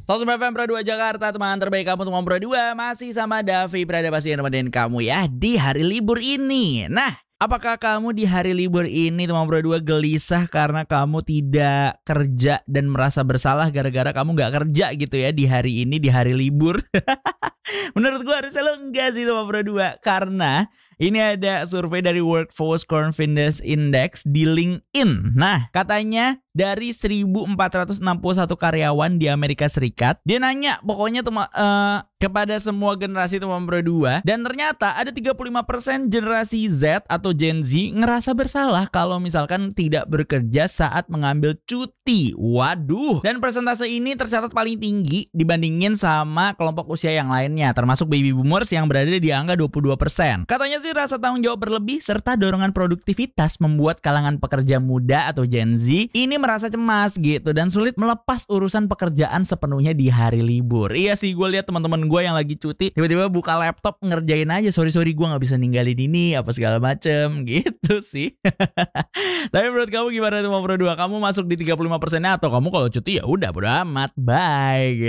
Sobat FM Pro 2 Jakarta, teman terbaik kamu teman Pro 2. Masih sama Davi Prada pasti yang nemenin kamu ya di hari libur ini. Nah, apakah kamu di hari libur ini teman Pro 2 gelisah karena kamu tidak kerja dan merasa bersalah gara-gara kamu gak kerja gitu ya di hari ini, di hari libur? Menurut gue harusnya lo enggak sih teman Pro 2. Karena ini ada survei dari Workforce Confidence Index di LinkedIn. Nah, katanya dari 1.461 karyawan di Amerika Serikat, dia nanya pokoknya kepada semua generasi teman Pro 2. Dan ternyata ada 35% generasi Z atau Gen Z ngerasa bersalah kalau misalkan tidak bekerja saat mengambil cuti. Waduh. Dan persentase ini tercatat paling tinggi dibandingin sama kelompok usia yang lainnya, termasuk baby boomers yang berada di angka 22%. Katanya sih rasa tanggung jawab berlebih serta dorongan produktivitas membuat kalangan pekerja muda atau Gen Z ini merasa cemas gitu dan sulit melepas urusan pekerjaan sepenuhnya di hari libur. Iya sih, gue lihat teman-teman gue yang lagi cuti tiba-tiba buka laptop ngerjain aja, sorry gue nggak bisa ninggalin ini apa segala macem gitu sih. Tapi menurut kamu gimana teman Pro 2? Kamu masuk di 35%-nya atau kamu kalau cuti ya udah bodo amat, bye.